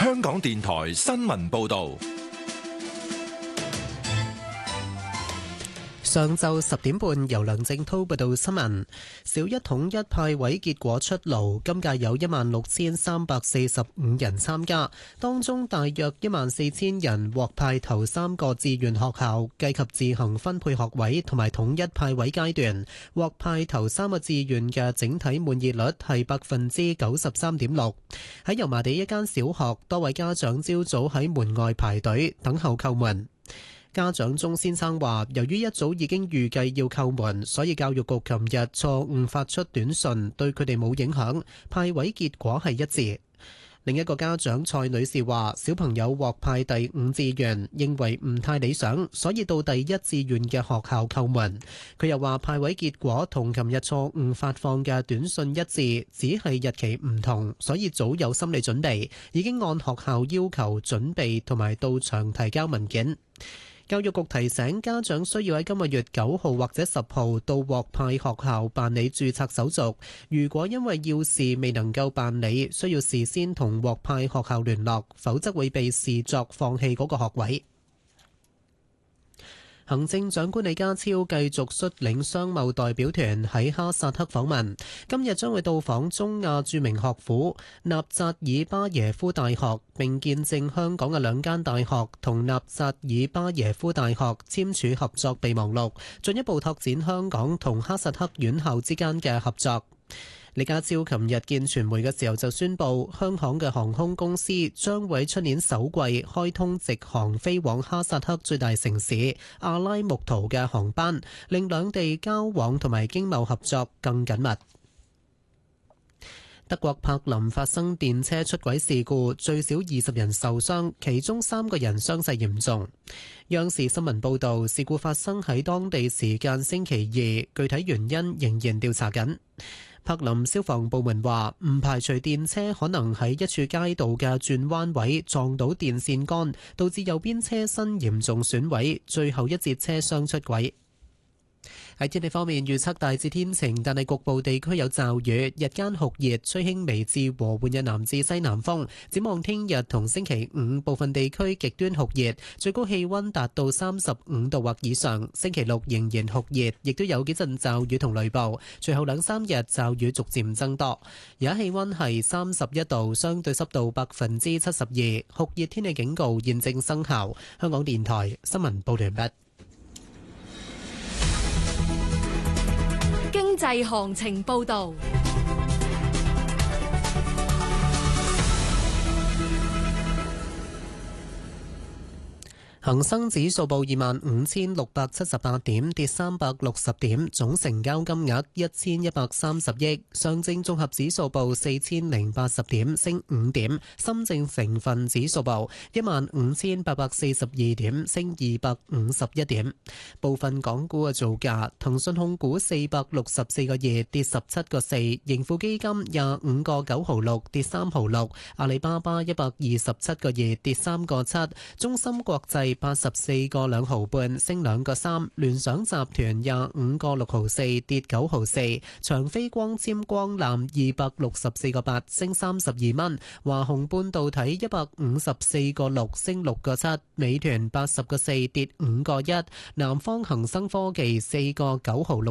香港電台新聞報道。 上晝10點半，由梁正滔報道新聞。小一統一派位結果出爐，今屆有16,345人參加，當中大約14,000人獲派頭3個志願學校，計及自行分配學位同埋統一派位階段，獲派頭3個志願嘅整體滿意率係93.6%。喺油麻地一間小學，多位家長朝早喺門外排隊等候叩門。家長鐘先生話，由於一早已經預計要叩門，所以教育局琴日錯誤發出短信，對佢哋冇影響，派位結果係一致。另一個家長蔡女士話，小朋友獲派第5志願，認為唔太理想，所以到第1志願嘅學校叩門。佢又話，派位結果同琴日錯誤發放嘅短信一致，只係日期唔同，所以早有心理準備，已經按學校要求準備同埋到場提交文件。教育局提醒家長需要喺今個月9號或者10號到獲派學校辦理註冊手續。如果因為要事未能夠辦理，需要事先同獲派學校聯絡，否則會被視作放棄嗰個學位。行政長官李家超繼續率領商貿代表團喺哈薩克訪問，今日將會到訪中亞著名學府納扎爾巴耶夫大學，並見證香港嘅2間大學同納扎爾巴耶夫大學簽署合作備忘錄，進一步拓展香港同哈薩克院校之間嘅合作。李家超琴日見傳媒嘅時候就宣布，香港嘅航空公司將會喺出年首季開通直航飛往哈薩克最大城市阿拉木圖嘅航班，令兩地交往同埋經貿合作更緊密。德國柏林發生電車出軌事故，最少20人受傷，其中3個人傷勢嚴重。央視新聞報導，事故發生喺當地時間星期2，具體原因仍然調查緊。柏林消防部門話，唔排除電車可能喺一處街道嘅轉彎位撞到電線桿，導致右邊車身嚴重損毀，最後一節車廂出軌。喺天氣方面，預測大致天晴，但係局部地區有驟雨，日間酷熱，吹輕微至和緩嘅南至西南風。展望聽日同星期5，部分地區極端酷熱，最高氣溫達到35度或以上。星期6仍然酷熱，亦都有幾陣驟雨同雷暴。隨後2-3日驟雨逐漸增多。而家氣溫係31度，相對濕度72%，酷熱天氣警告現正生效。香港電台新聞報道完畢。 經濟行情報道。 恒生指數報25,678點，跌360點，總成交金額1130億。上證綜合指數報4080點，升5點。深證成分指數報15,842點，升251點。部分港股嘅造價：騰訊控股464個2，跌17個4；盈富基金25個9毫6，跌3毫6；阿里巴巴127個2，跌3個7；中芯國際84個2毫半，升2個3；聯想集團25個6毫4，跌9毫4；長飛光纖光纜264個8，升32蚊；華虹半導體154個6，升6個7；美團80個4，跌5個1；南方恒生科技4個9毫6。